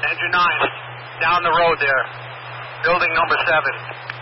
Engine 9, down the road there. Building number 7.